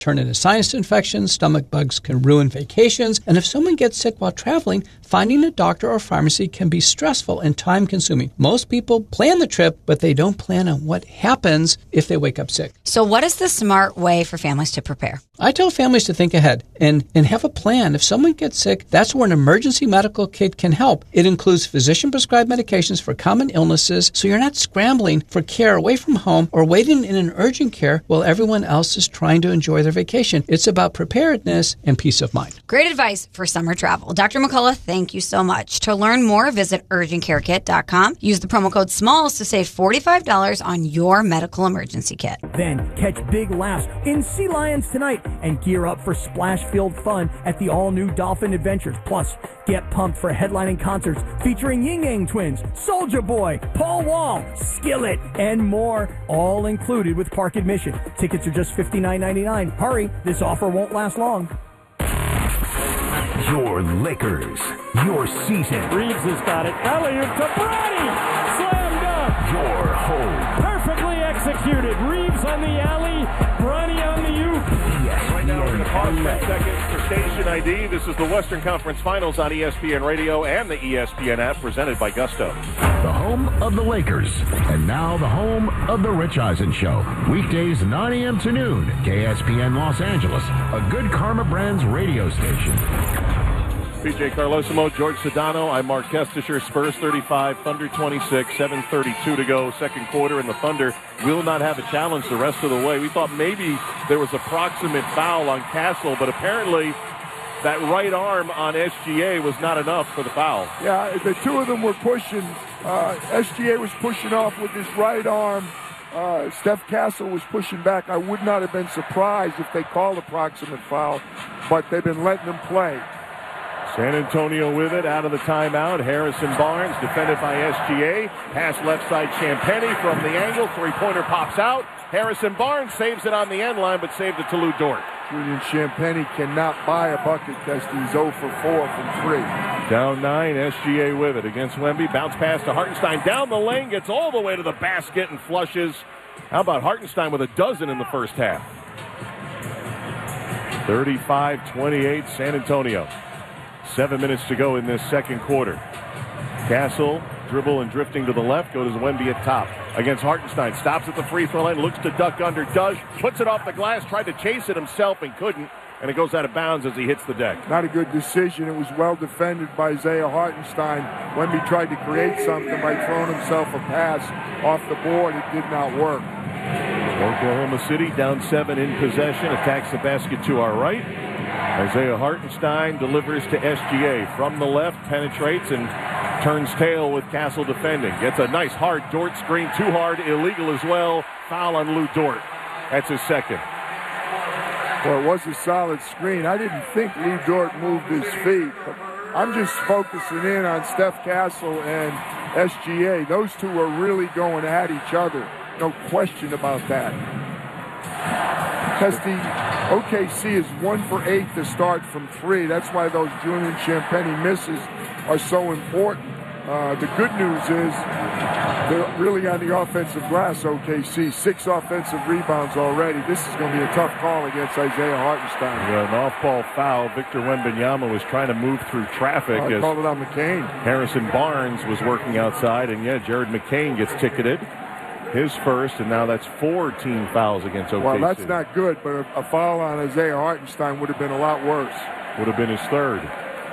turn into sinus infections. Stomach bugs can ruin vacations. And if someone gets sick while traveling, finding a doctor or pharmacy can be stressful and time-consuming. Most people plan the trip, but they don't plan on what happens if they wake up sick. So what is the smart way for families to prepare? I tell families to think ahead and have a plan. If someone gets sick, that's where an emergency medical kit can help. It includes physician-prescribed medications for common illnesses, so you're not scrambling for care away from home or waiting in an urgent care while everyone else is trying to enjoy their vacation. It's about preparedness and peace of mind. Great advice for summer travel. Dr. McCullough, thank you so much. To learn more, visit urgentcarekit.com. Use the promo code SMALLS to save $45 on your medical emergency kit. Then catch big laughs in Sea Lions tonight and gear up for splash-filled fun at the all-new Dolphin Adventures. Plus, get pumped for headlining concerts featuring Ying Yang Twins, Soulja Boy, Paul Wall, Skillet, and more, all included with park admission. Tickets are just $59.99. Hurry, this offer won't last long. Your Lakers, your season. Reeves has got it. Alley-oop to Bronny! Slam dunk! Your home. Perfectly executed. Reeves on the alley, Bronny on the oop. Right now we're going to pause for a second for station ID. This is the Western Conference Finals on ESPN Radio and the ESPN app, presented by Gusto. The home of the Lakers. And now the home of the Rich Eisen Show. Weekdays 9 a.m. to noon. KSPN Los Angeles, a Good Karma Brands radio station. PJ Carlosimo, George Sedano. I'm Mark Kestisher. Spurs 35, Thunder 26, 7:32 to go, second quarter, and the Thunder will not have a challenge the rest of the way. We thought maybe there was a proximate foul on Castle, but apparently that right arm on SGA was not enough for the foul. Yeah, the two of them were pushing. SGA was pushing off with his right arm. Steph Castle was pushing back. I would not have been surprised if they called a proximate foul, but they've been letting them play. San Antonio with it, out of the timeout. Harrison Barnes, defended by SGA. Pass left side, Champagnie from the angle. Three-pointer pops out. Harrison Barnes saves it on the end line, but saved it to Lou Dort. Julian Champagnie cannot buy a bucket because he's 0 for 4 from 3. Down 9, SGA with it against Wemby. Bounce pass to Hartenstein. Down the lane, gets all the way to the basket and flushes. How about Hartenstein with a dozen in the first half? 35-28, San Antonio. 7 minutes to go in this second quarter. Castle, dribble and drifting to the left, goes Wemby at top against Hartenstein. Stops at the free throw line, looks to duck under, does, puts it off the glass, tried to chase it himself and couldn't, and it goes out of bounds as he hits the deck. Not a good decision. It was well defended by Isaiah Hartenstein. Wemby tried to create something by throwing himself a pass off the board. It did not work. Oklahoma City down 7 in possession, attacks the basket to our right. Isaiah Hartenstein delivers to SGA from the left, penetrates and turns tail with Castle defending. Gets a nice hard Dort screen, too hard, illegal as well. Foul on Lou Dort. That's his second. Well, it was a solid screen. I didn't think Lou Dort moved his feet, but I'm just focusing in on Steph Castle and SGA. Those two are really going at each other. No question about that. Because the OKC is 1 for 8 to start from 3. That's why those Julian Champagnie misses are so important. The good news is they're really on the offensive glass, OKC. 6 offensive rebounds already. This is going to be a tough call against Isaiah Hartenstein. Yeah, an off-ball foul. Victor Wembanyama was trying to move through traffic. I called it on McCain. Harrison Barnes was working outside, and Jared McCain gets ticketed. His first, and now that's 4 team fouls against OKC. Well, that's not good, but a foul on Isaiah Hartenstein would have been a lot worse. Would have been his third.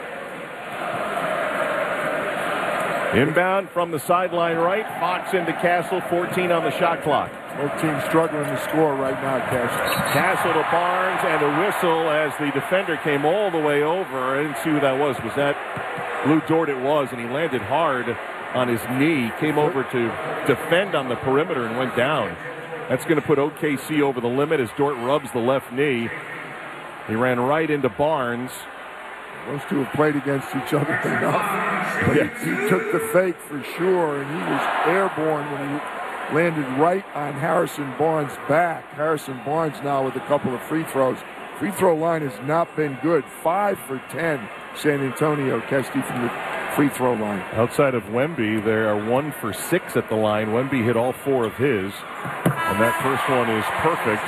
Inbound from the sideline right. Fox into Castle, 14 on the shot clock. Both teams struggling to score right now, Castle. Castle to Barnes, and a whistle as the defender came all the way over. I didn't see who that was. Was that Lou Dort? It was, and he landed hard on his knee, came over to defend on the perimeter and went down. That's going to put OKC over the limit as Dort rubs the left knee. He ran right into Barnes. Those two have played against each other enough. But yes. he took the fake for sure, and he was airborne when he landed right on Harrison Barnes' back. Harrison Barnes now with a couple of free throws. Free throw line has not been good. 5 for 10, San Antonio, Kesty from the free throw line. Outside of Wemby, they are 1 for 6 at the line. Wemby hit all 4 of his, and that first one is perfect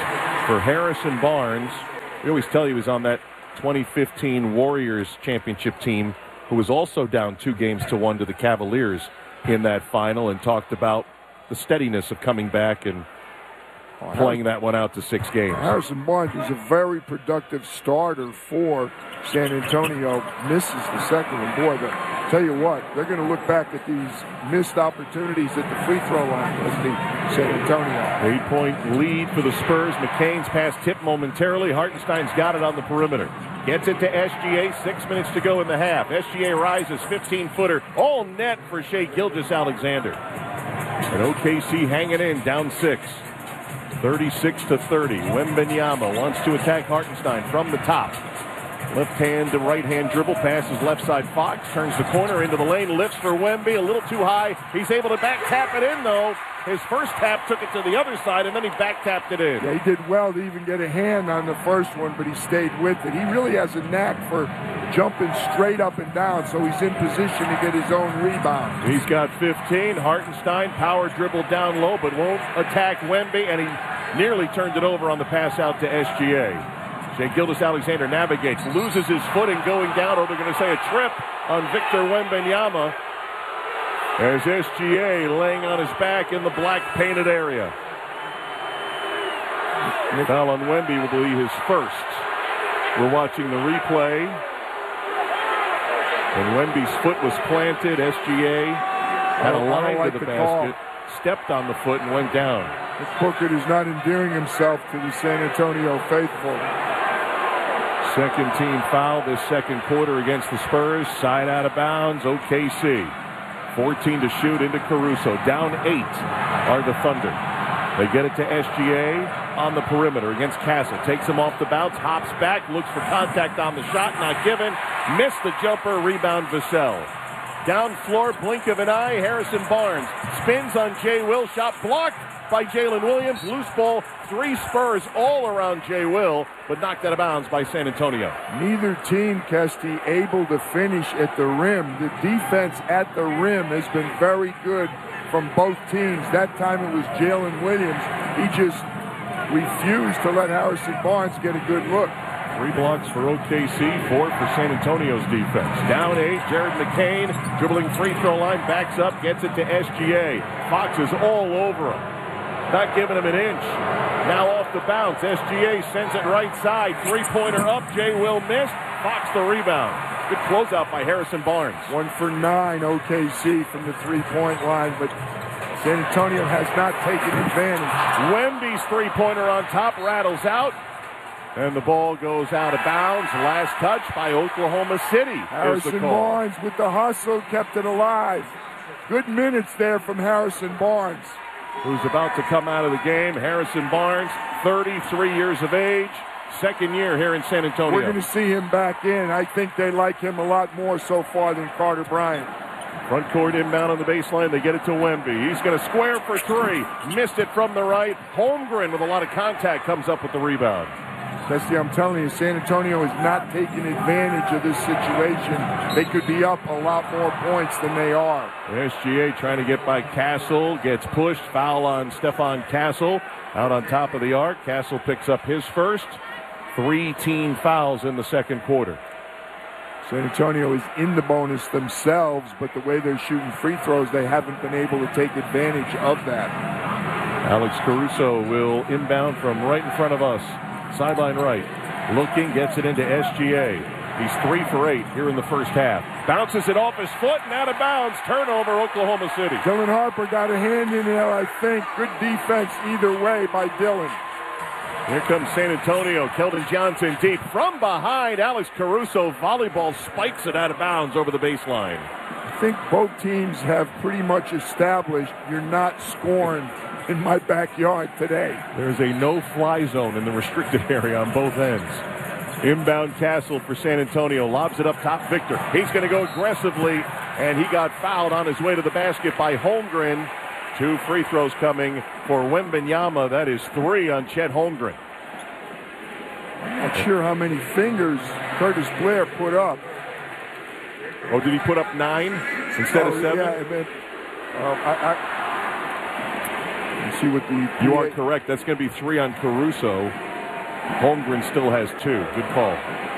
for Harrison Barnes. We always tell you he was on that 2015 Warriors championship team, who was also down 2-1 to the Cavaliers in that final, and talked about the steadiness of coming back and playing that one out to 6 games. Harrison Barnes was a very productive starter for San Antonio. Misses the second one. Boy, tell you what, they're going to look back at these missed opportunities at the free throw line as the San Antonio. 8-point lead for the Spurs. McCain's pass tipped momentarily. Hartenstein's got it on the perimeter. Gets it to SGA. 6 minutes to go in the half. SGA rises, 15-footer. All net for Shai Gilgeous-Alexander. And OKC hanging in, down 6. 36-30. Wembanyama wants to attack Hartenstein from the top. Left hand to right hand dribble, passes left side Fox, turns the corner into the lane, lifts for Wemby, a little too high. He's able to back tap it in though. His first tap took it to the other side, and then he back tapped it in. Yeah, he did well to even get a hand on the first one, but he stayed with it. He really has a knack for jumping straight up and down, so he's in position to get his own rebound. He's got 15. Hartenstein power dribble down low, but won't attack Wemby, and he nearly turned it over on the pass out to SGA. Shai Gilgeous-Alexander navigates, loses his footing going down. They're going to say a trip on Victor Wembanyama, as SGA laying on his back in the black painted area. Foul on Wemby will be his first. We're watching the replay. And Wemby's foot was planted. SGA had a line to the basket, stepped on the foot and went down. Booker is not endearing himself to the San Antonio faithful. Second team foul this second quarter against the Spurs. Side out of bounds, OKC. 14 to shoot into Caruso. Down 8 are the Thunder. They get it to SGA on the perimeter against Castle. Takes him off the bounce, hops back, looks for contact on the shot, not given. Missed the jumper, rebound Vassell. Down floor, blink of an eye, Harrison Barnes spins on Jay Will, shot blocked by Jalen Williams. Loose ball, 3 Spurs all around Jay Will, but knocked out of bounds by San Antonio. Neither team, Kesty, able to finish at the rim. The defense at the rim has been very good from both teams. That time it was Jalen Williams. He just refused to let Harrison Barnes get a good look. 3 blocks for OKC, 4 for San Antonio's defense. Down 8, Jared McCain dribbling free throw line, backs up, gets it to SGA. Fox is all over him, not giving him an inch. Now off the bounce, SGA sends it right side, 3-pointer up, Jay Will missed, Fox the rebound. Good closeout by Harrison Barnes. 1 for 9 OKC from the 3-point line, but San Antonio has not taken advantage. Wemby's 3-pointer on top rattles out. And the ball goes out of bounds. Last touch by Oklahoma City. Harrison Barnes with the hustle kept it alive. Good minutes there from Harrison Barnes, who's about to come out of the game. Harrison Barnes, 33 years of age, second year here in San Antonio. We're going to see him back in. I think they like him a lot more so far than Carter Bryant. Front court inbound on the baseline. They get it to Wemby. He's going to square for 3. Missed it from the right. Holmgren with a lot of contact comes up with the rebound. I'm telling you, San Antonio is not taking advantage of this situation. They could be up a lot more points than they are. SGA trying to get by Castle, gets pushed. Foul on Stefan Castle out on top of the arc. Castle picks up his first. 3 team fouls in the second quarter. San Antonio is in the bonus themselves, but the way they're shooting free throws, they haven't been able to take advantage of that. Alex Caruso will inbound from right in front of us. Sideline right. Looking, gets it into SGA. He's 3 for 8 here in the first half. Bounces it off his foot and out of bounds. Turnover, Oklahoma City. Dylan Harper got a hand in there, I think. Good defense either way by Dylan. Here comes San Antonio. Keldon Johnson deep from behind. Alex Caruso volleyball spikes it out of bounds over the baseline. I think both teams have pretty much established you're not scoring in my backyard today. There's a no-fly zone in the restricted area on both ends. Inbound Castle for San Antonio. Lobs it up top, Victor. He's going to go aggressively, and he got fouled on his way to the basket by Holmgren. 2 free throws coming for Wembanyama. That is 3 on Chet Holmgren. I'm not sure how many fingers Curtis Blair put up. Oh, did he put up 9 instead of 7? Yeah, see what you are correct. That's going to be 3 on Caruso. Holmgren still has 2. Good call.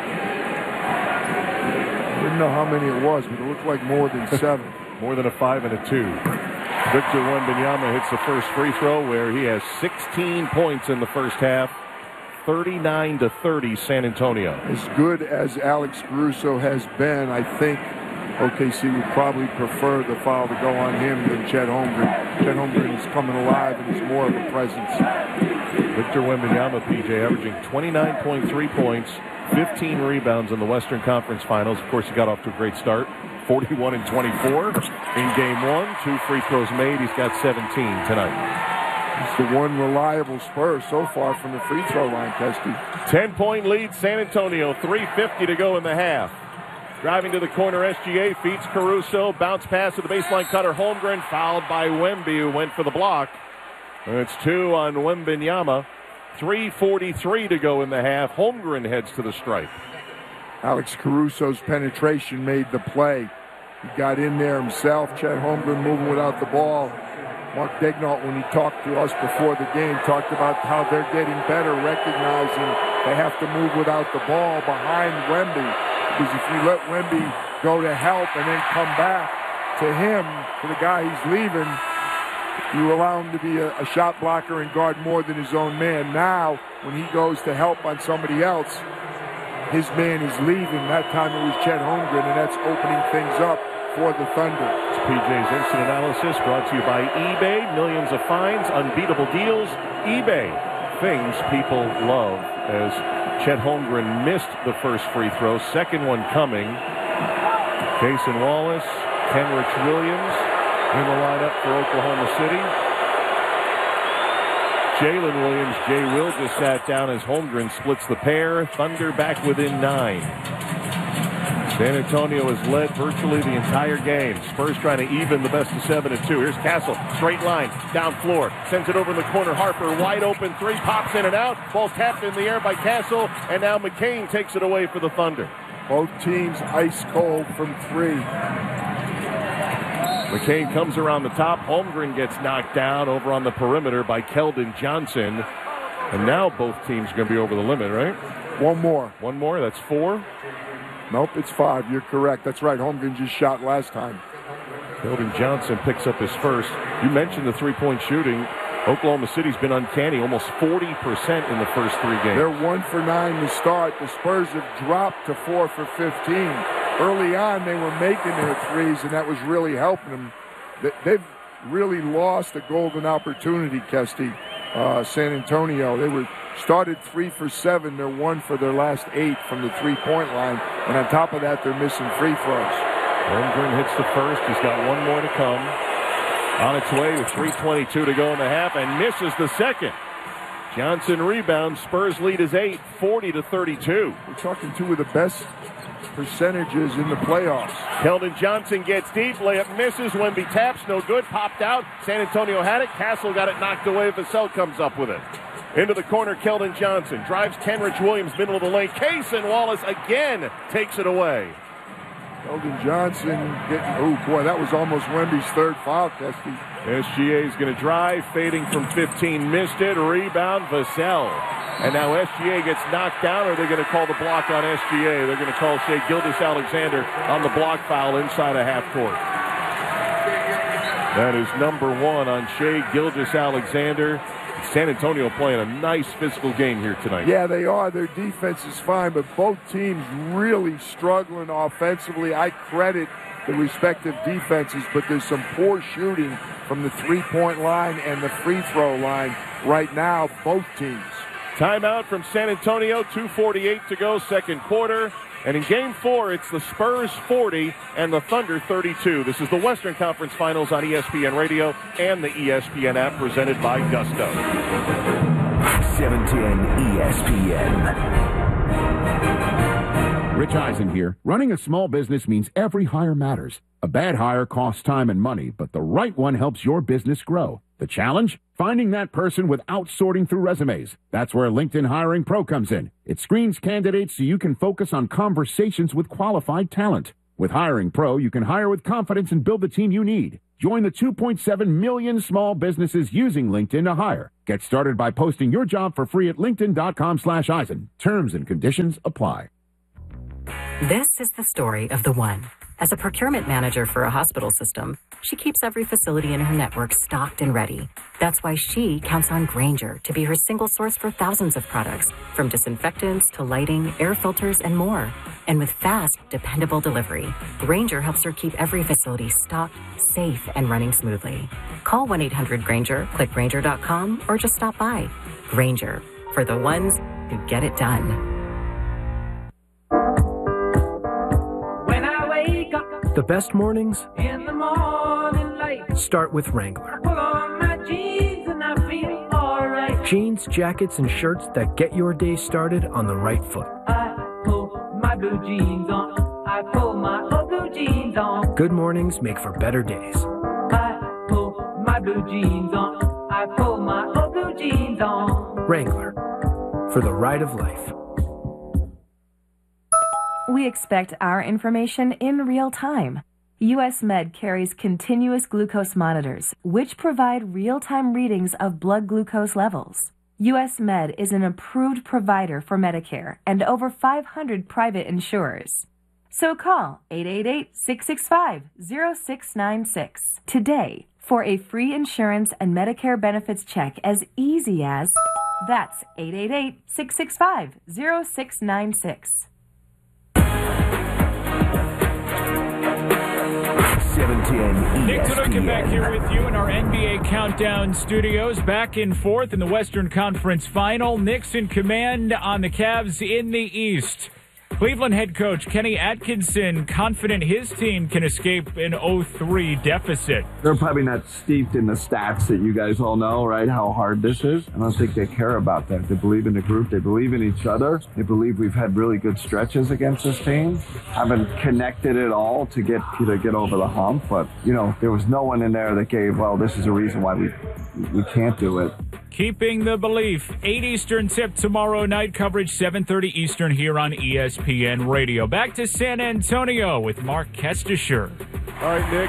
I didn't know how many it was, but it looked like more than 7. More than a 5 and a 2. Victor Wembanyama hits the first free throw where he has 16 points in the first half. 39-30 San Antonio. As good as Alex Caruso has been, I think OKC would probably prefer the foul to go on him than Chet Holmgren. Chet Holmgren is coming alive and he's more of a presence. Victor Wembanyama, PJ, averaging 29.3 points, 15 rebounds in the Western Conference Finals. Of course, he got off to a great start. 41 and 24 in game 1. 2 free throws made. He's got 17 tonight. He's the one reliable Spur so far from the free throw line, Testy. 10-point lead, San Antonio. 3:50 to go in the half. Driving to the corner, SGA feeds Caruso. Bounce pass to the baseline cutter. Holmgren fouled by Wemby, who went for the block. And it's 2 on Wembanyama. 3:43 to go in the half. Holmgren heads to the stripe. Alex Caruso's penetration made the play. He got in there himself. Chet Holmgren moving without the ball. Mark Daigneault, when he talked to us before the game, talked about how they're getting better, recognizing they have to move without the ball behind Wemby. Because if you let Wemby go to help and then come back to him, to the guy he's leaving, you allow him to be a shot blocker and guard more than his own man. Now, when he goes to help on somebody else, his man is leaving. That time it was Chet Holmgren, and that's opening things up for the Thunder. It's PJ's Instant Analysis, brought to you by eBay. Millions of finds, unbeatable deals. eBay, things people love. As Chet Holmgren missed the first free throw, second one coming. Cason Wallace, Kenrich Williams in the lineup for Oklahoma City. Jalen Williams, Jay Will just sat down as Holmgren splits the pair. Thunder back within 9. San Antonio has led virtually the entire game. Spurs trying to even the best of 7 at 2. Here's Castle, straight line, down floor, sends it over in the corner. Harper, wide open 3, pops in and out. Ball tapped in the air by Castle, and now McCain takes it away for the Thunder. Both teams ice cold from 3. McCain comes around the top. Holmgren gets knocked down over on the perimeter by Keldon Johnson. And now both teams are going to be over the limit, right? One more. One more, that's 4. Nope, it's 5. You're correct. That's right. Holmgren just shot last time. Keldon Johnson picks up his first. You mentioned the three-point shooting. Oklahoma City's been uncanny, almost 40% in the first 3 games. They're 1 for 9 to start. The Spurs have dropped to 4 for 15. Early on, they were making their threes, and that was really helping them. They've really lost a golden opportunity, Kesty. San Antonio, they were started 3 for 7. They're 1 for their last 8 from the three-point line. And on top of that, they're missing free throws. Holmgren hits the first. He's got 1 more to come. On its way with 3:22 to go in the half and misses the second. Johnson rebounds. Spurs lead is 8, 40-32. We're talking 2 of the best percentages in the playoffs. Keldon Johnson gets deep. Layup misses. Wemby taps. No good. Popped out. San Antonio had it. Castle got it knocked away. Vassell comes up with it. Into the corner, Keldon Johnson. Drives Kenrich Williams, middle of the lane. Cason Wallace again takes it away. Keldon Johnson getting, oh boy, that was almost Wemby's 3rd foul, Testy. SGA is going to drive, fading from 15, missed it. Rebound, Vassell. And now SGA gets knocked down, or they're going to call the block on SGA. They're going to call Shai Gilgeous-Alexander on the block foul inside of half court. That is number 1 on Shai Gilgeous-Alexander. San Antonio playing a nice physical game here tonight. Yeah, they are. Their defense is fine, but both teams really struggling offensively. I credit the respective defenses, but there's some poor shooting from the three-point line and the free throw line right now, both teams. Timeout from San Antonio, 2:48 to go, second quarter. And in Game 4, it's the Spurs 40 and the Thunder 32. This is the Western Conference Finals on ESPN Radio and the ESPN app, presented by Gusto. 710 ESPN. Rich Eisen here. Running a small business means every hire matters. A bad hire costs time and money, but the right one helps your business grow. The challenge? Finding that person without sorting through resumes. That's where LinkedIn Hiring Pro comes in. It screens candidates so you can focus on conversations with qualified talent. With Hiring Pro, you can hire with confidence and build the team you need. Join the 2.7 million small businesses using LinkedIn to hire. Get started by posting your job for free at linkedin.com/Eisen. Terms and conditions apply. This is the story of the one. As a procurement manager for a hospital system, she keeps every facility in her network stocked and ready. That's why she counts on Grainger to be her single source for thousands of products, from disinfectants to lighting, air filters, and more. And with fast, dependable delivery, Grainger helps her keep every facility stocked, safe, and running smoothly. Call 1-800-GRAINGER, click Grainger.com, or just stop by. Grainger, for the ones who get it done. The best mornings in the morning light start with Wrangler. Put on my jeans and I feel alright. Jeans, jackets, and shirts that get your day started on the right foot. I pull my blue jeans on. I pull my old blue jeans on. Good mornings make for better days. I pull my blue jeans on. I pull my old blue jeans on. Wrangler, for the ride of life. We expect our information in real time. US Med carries continuous glucose monitors, which provide real-time readings of blood glucose levels. US Med is an approved provider for Medicare and over 500 private insurers. So call 888-665-0696 today for a free insurance and Medicare benefits check as easy as... That's 888-665-0696. 710 Nick Tanukin back here with you in our NBA Countdown studios. Back and forth in the Western Conference Final. Knicks in command on the Cavs in the East. Cleveland head coach Kenny Atkinson confident his team can escape an 0-3 deficit. They're probably not steeped in the stats that you guys all know, right, how hard this is. I don't think they care about that. They believe in the group. They believe in each other. They believe we've had really good stretches against this team. Haven't connected at all to get over the hump. But, there was no one in there that gave, well, this is a reason why we can't do it. Keeping the belief. 8 Eastern tip tomorrow night. Coverage 7:30 Eastern here on ESPN Radio. Back to San Antonio with Mark Kestisher. All right, Nick,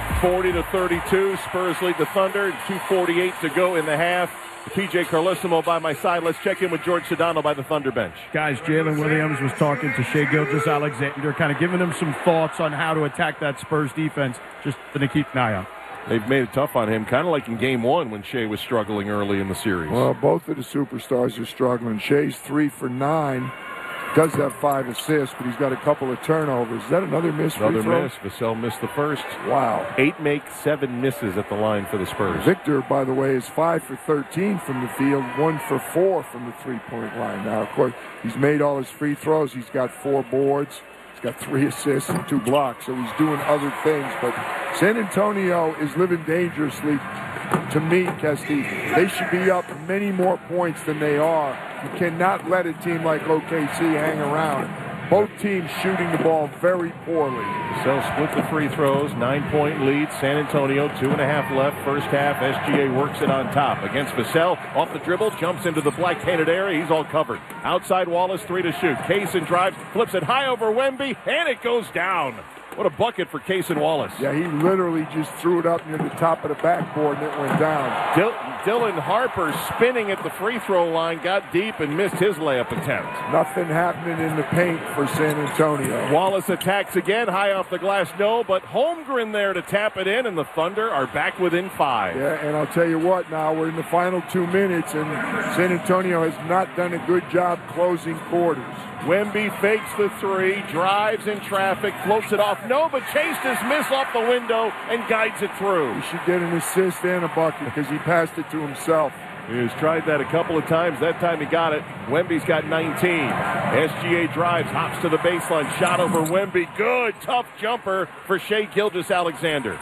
40-32. Spurs lead the Thunder. 2:48 to go in the half. PJ Carlesimo by my side. Let's check in with George Sedano by the Thunder bench. Guys, Jalen Williams was talking to Shai Gilgeous-Alexander, kind of giving him some thoughts on how to attack that Spurs defense. Just to keep an eye on. They've made it tough on him, kind of like in Game 1 when Shai was struggling early in the series. Well, both of the superstars are struggling. Shai's 3 for 9, does have 5 assists, but he's got a couple of turnovers. Is that another miss? Another miss. Vassell missed the first. Wow. 8 make, 7 misses at the line for the Spurs. Victor, by the way, is 5 for 13 from the field, 1 for 4 from the three-point line. Now, of course, he's made all his free throws. He's got 4 boards. Got 3 assists and 2 blocks, so he's doing other things. But San Antonio is living dangerously. To me, Kesty, they should be up many more points than they are. You cannot let a team like OKC hang around. Both teams shooting the ball very poorly. So split the free throws, 9-point lead. San Antonio, 2.5 left. First half, SGA works it on top. Against Vassell, off the dribble, jumps into the black painted area. He's all covered. Outside Wallace, 3 to shoot. Kaysen drives, flips it high over Wemby, and it goes down. What a bucket for Kaysen Wallace. Yeah, he literally just threw it up near the top of the backboard and it went down. Dylan Harper spinning at the free throw line, got deep and missed his layup attempt. Nothing happening in the paint for San Antonio. Wallace attacks again, high off the glass, no, but Holmgren there to tap it in, and the Thunder are back within 5. Yeah, and I'll tell you what, now we're in the final 2 minutes, and San Antonio has not done a good job closing quarters. Wemby fakes the 3, drives in traffic, floats it off. No, but chased his miss off the window and guides it through. He should get an assist and a bucket because he passed it to himself. He has tried that a couple of times. That time he got it. Wemby's got 19. SGA drives, hops to the baseline, shot over Wemby. Good, tough jumper for Shai Gilgeous-Alexander.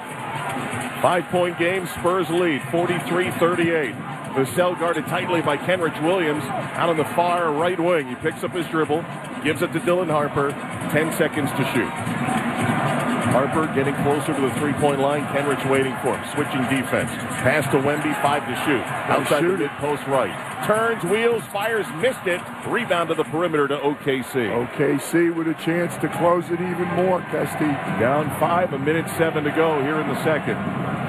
5-point game, Spurs lead, 43-38. Vassell guarded tightly by Kenrich Williams out on the far right wing. He picks up his dribble, gives it to Dylan Harper, 10 seconds to shoot. Harper getting closer to the three-point line. Kenrich waiting for him. Switching defense. Pass to Wemby, 5 to shoot. Outside the mid-post right. Turns, wheels, fires, missed it. Rebound to the perimeter to OKC. OKC with a chance to close it even more, Kesty. Down 5, 1:07 to go here in the second.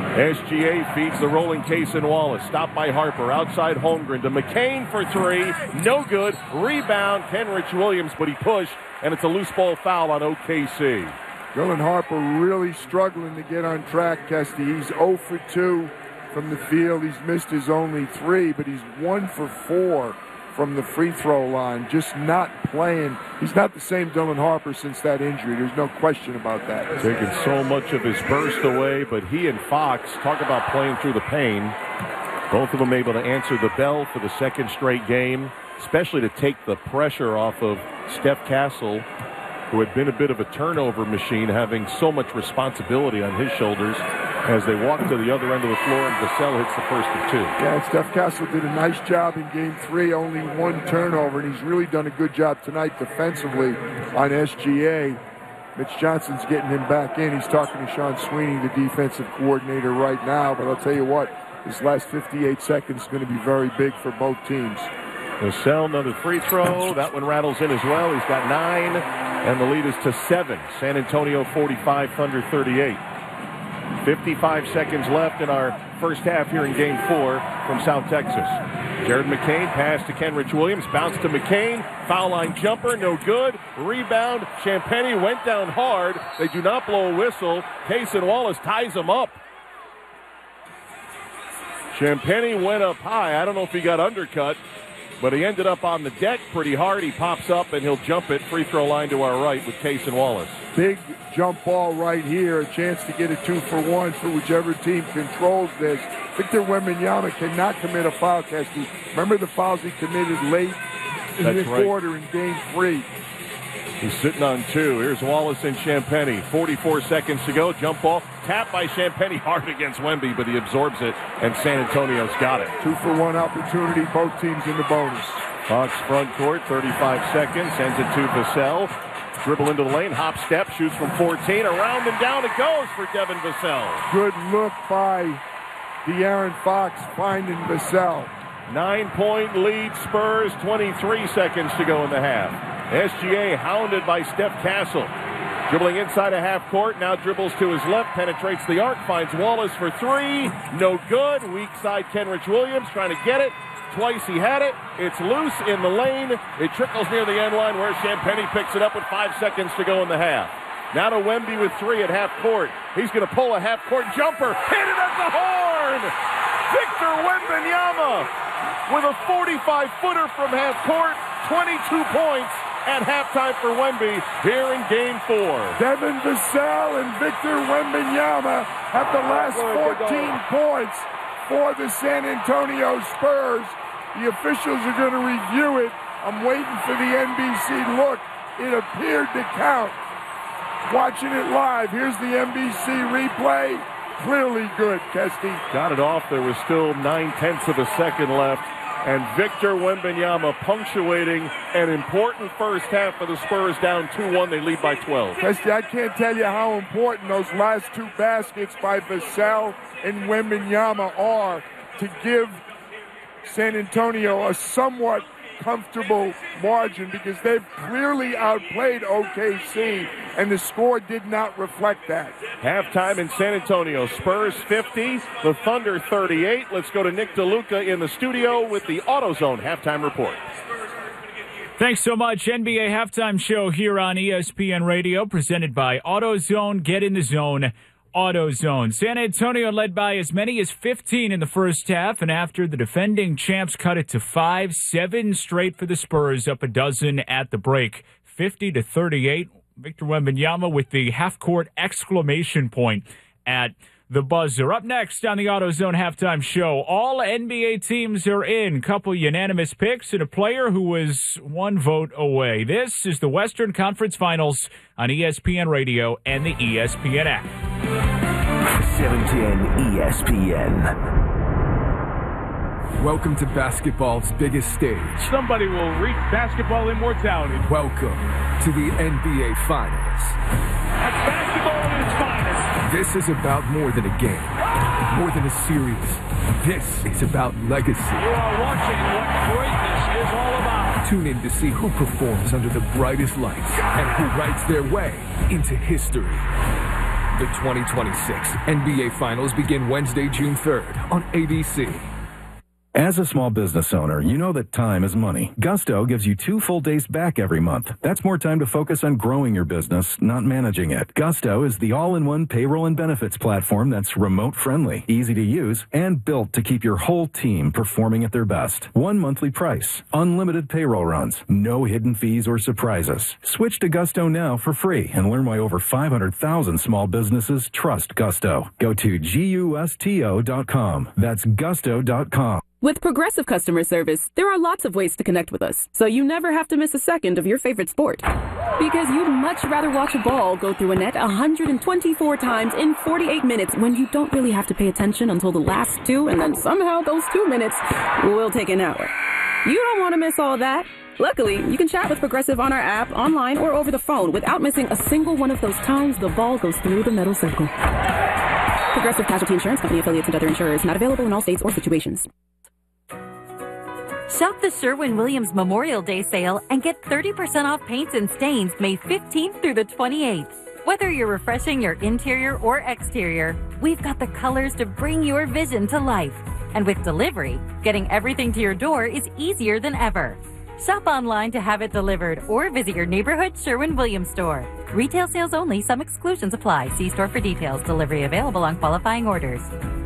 SGA feeds the rolling Cason Wallace. Stopped by Harper. Outside Holmgren to McCain for three. No good. Rebound, Kenrich Williams, but he pushed, and it's a loose ball foul on OKC. Dylan Harper really struggling to get on track, Kesty. He's 0 for 2 from the field. He's missed his only 3, but he's 1 for 4 from the free throw line. Just not playing. He's not the same Dylan Harper since that injury. There's no question about that. Taking so much of his burst away, but he and Fox, talk about playing through the pain. Both of them able to answer the bell for the second straight game, especially to take the pressure off of Steph Castle, who had been a bit of a turnover machine, having so much responsibility on his shoulders as they walk to the other end of the floor, and Vassell hits the first of 2. Yeah, Steph Castle did a nice job in Game 3, only 1 turnover, and he's really done a good job tonight defensively on SGA. Mitch Johnson's getting him back in. He's talking to Sean Sweeney, the defensive coordinator, right now, but I'll tell you what, this last 58 seconds is going to be very big for both teams. Vassell, another free throw. That one rattles in as well. He's got 9, and the lead is to 7. San Antonio 45, Thunder 38. 55 seconds left in our first half here in Game 4 from South Texas. Jared McCain pass to Kenrich Williams. Bounce to McCain. Foul line jumper. No good. Rebound. Champagnie went down hard. They do not blow a whistle. Cason Wallace ties him up. Champagnie went up high. I don't know if he got undercut, but he ended up on the deck pretty hard. He pops up, and he'll jump it. Free throw line to our right with Cason Wallace. Big jump ball right here. A chance to get a 2-for-1 for whichever team controls this. Victor Wembanyama cannot commit a foul, Kesty. Remember the fouls he committed late in the quarter in Game 3. He's sitting on 2. Here's Wallace and Champagnie. 44 seconds to go. Jump ball. Tapped by Champagnie hard against Wemby, but he absorbs it, and San Antonio's got it. 2-for-1 opportunity. Both teams in the bonus. Fox front court. 35 seconds. Sends it to Vassell. Dribble into the lane. Hop step. Shoots from 14. Around and down it goes for Devin Vassell. Good look by De'Aaron Fox finding Vassell. 9-point lead Spurs. 23 seconds to go in the half. SGA hounded by Steph Castle. Dribbling inside a half court. Now dribbles to his left. Penetrates the arc. Finds Wallace for 3. No good. Weak side Kenrich Williams trying to get it. Twice he had it. It's loose in the lane. It trickles near the end line where Champagnie picks it up with 5 seconds to go in the half. Now to Wemby with 3 at half court. He's going to pull a half court jumper. Hit it at the horn! Victor Wembanyama with a 45-footer from half court. 22 points at halftime for Wemby here in Game 4. Devin Vassell and Victor Wembanyama have the last 14 points for the San Antonio Spurs. The officials are going to review it. I'm waiting for the NBC look. It appeared to count. Watching it live. Here's the NBC replay. Clearly good, Kesty. Got it off. There was still 9/10 of a second left. And Victor Wembanyama punctuating an important first half for the Spurs, down 2-1. They lead by 12. Kesty, I can't tell you how important those last 2 baskets by Vassell and Wembanyama are to give San Antonio a somewhat comfortable margin, because they've clearly outplayed OKC, and the score did not reflect that. Halftime in San Antonio. Spurs 50, the Thunder 38. Let's go to Nick DeLuca in the studio with the AutoZone halftime report. Thanks so much. NBA Halftime Show here on ESPN Radio, presented by AutoZone. Get in the zone. AutoZone. San Antonio led by as many as 15 in the first half, and after the defending champs cut it to 5, 7 straight for the Spurs, up a dozen at the break. 50-38. Victor Wembanyama with the half-court exclamation point at the buzzer. Up next on the AutoZone Halftime Show, all NBA teams are in. Couple unanimous picks and a player who was 1 vote away. This is the Western Conference Finals on ESPN Radio and the ESPN app. 710 ESPN. Welcome to basketball's biggest stage. Somebody will reach basketball immortality. Welcome to the NBA Finals. That's basketball at its finest. This is about more than a game, more than a series. This is about legacy. You are watching what greatness is all about. Tune in to see who performs under the brightest lights and who writes their way into history. The 2026 NBA Finals begin Wednesday, June 3rd on ABC. As a small business owner, you know that time is money. Gusto gives you 2 full days back every month. That's more time to focus on growing your business, not managing it. Gusto is the all-in-one payroll and benefits platform that's remote-friendly, easy to use, and built to keep your whole team performing at their best. 1 monthly price, unlimited payroll runs, no hidden fees or surprises. Switch to Gusto now for free and learn why over 500,000 small businesses trust Gusto. Go to gusto.com. That's gusto.com. With Progressive Customer Service, there are lots of ways to connect with us, so you never have to miss a second of your favorite sport. Because you'd much rather watch a ball go through a net 124 times in 48 minutes when you don't really have to pay attention until the last 2, and then somehow those 2 minutes will take an hour. You don't want to miss all that. Luckily, you can chat with Progressive on our app, online, or over the phone without missing a single one of those times the ball goes through the metal circle. Progressive Casualty Insurance Company affiliates and other insurers. Not available in all states or situations. Shop the Sherwin-Williams Memorial Day sale and get 30% off paints and stains May 15th through the 28th. Whether you're refreshing your interior or exterior, we've got the colors to bring your vision to life. And with delivery, getting everything to your door is easier than ever. Shop online to have it delivered or visit your neighborhood Sherwin-Williams store. Retail sales only. Some exclusions apply. See store for details. Delivery available on qualifying orders.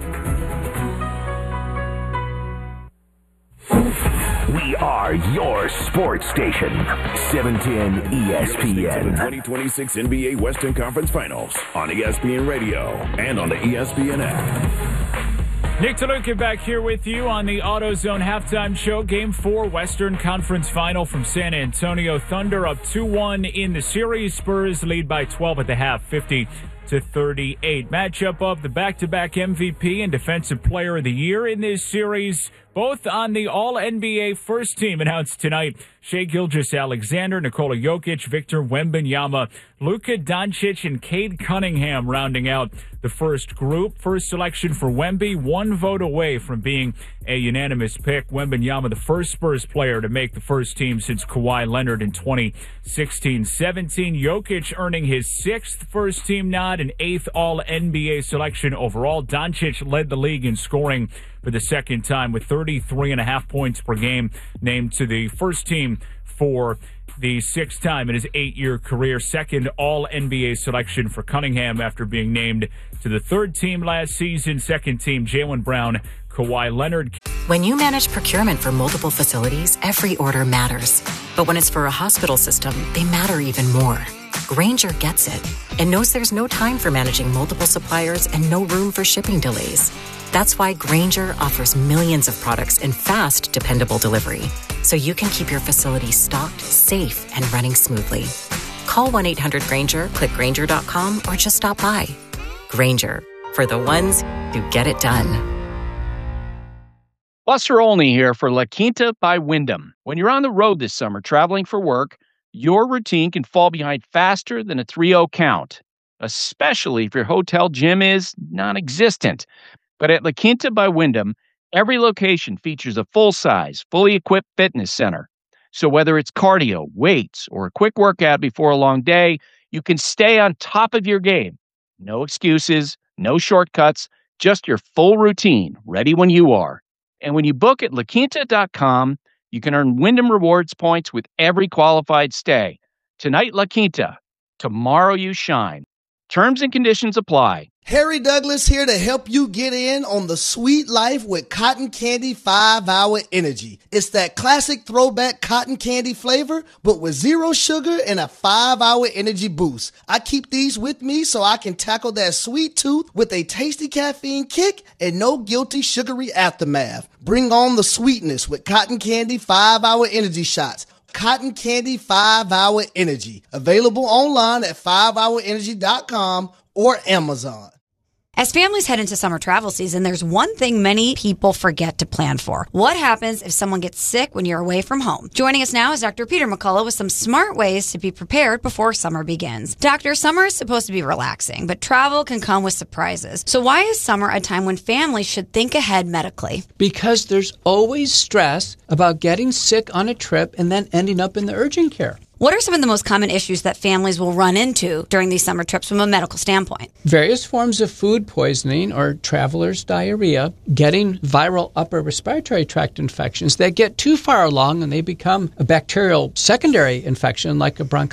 We are your sports station. 710 ESPN. The 2026 NBA Western Conference Finals on ESPN Radio and on the ESPN app. Nick DeLuca back here with you on the AutoZone halftime show. Game 4, Western Conference Final from San Antonio. Thunder up 2-1 in the series. Spurs lead by 12 at the half, 50-38. Matchup of the back-to-back MVP and Defensive Player of the Year in this series. Both on the All-NBA first team announced tonight. Shai Gilgeous-Alexander, Nikola Jokic, Victor Wembanyama, Luka Doncic, and Cade Cunningham rounding out the first group. First selection for Wemby, 1 vote away from being a unanimous pick. Wembanyama, the first Spurs player to make the first team since Kawhi Leonard in 2016-17. Jokic earning his 6th first team nod and 8th All-NBA selection overall. Doncic led the league in scoring for the second time with 33.5 points per game, named to the first team for the 6th time in his 8-year career. Second All-NBA selection for Cunningham after being named to the 3rd team last season. Second team, Jaylen Brown, Kawhi Leonard. When you manage procurement for multiple facilities, every order matters. But when it's for a hospital system, they matter even more. Grainger gets it and knows there's no time for managing multiple suppliers and no room for shipping delays. That's why Grainger offers millions of products in fast, dependable delivery, so you can keep your facility stocked, safe, and running smoothly. Call 1-800-GRAINGER, click Grainger.com, or just stop by. Grainger, for the ones who get it done. Buster Olney here for La Quinta by Wyndham. When you're on the road this summer traveling for work, your routine can fall behind faster than a 3-0 count, especially if your hotel gym is non-existent. But at La Quinta by Wyndham, every location features a full-size, fully equipped fitness center. So whether it's cardio, weights, or a quick workout before a long day, you can stay on top of your game. No excuses, no shortcuts, just your full routine, ready when you are. And when you book at LaQuinta.com, you can earn Wyndham Rewards points with every qualified stay. Tonight, La Quinta. Tomorrow, you shine. Terms and conditions apply. Harry Douglas here to help you get in on the sweet life with Cotton Candy 5-Hour Energy. It's that classic throwback cotton candy flavor, but with 0 sugar and a 5-hour energy boost. I keep these with me so I can tackle that sweet tooth with a tasty caffeine kick and no guilty sugary aftermath. Bring on the sweetness with Cotton Candy 5-Hour Energy shots. Cotton Candy 5-Hour Energy. Available online at 5hourenergy.com or Amazon. As families head into summer travel season, there's one thing many people forget to plan for. What happens if someone gets sick when you're away from home? Joining us now is Dr. Peter McCullough with some smart ways to be prepared before summer begins. Doctor, summer is supposed to be relaxing, but travel can come with surprises. So why is summer a time when families should think ahead medically? Because there's always stress about getting sick on a trip and then ending up in the urgent care. What are some of the most common issues that families will run into during these summer trips from a medical standpoint? Various forms of food poisoning or traveler's diarrhea, getting viral upper respiratory tract infections that get too far along and they become a bacterial secondary infection like a bronchitis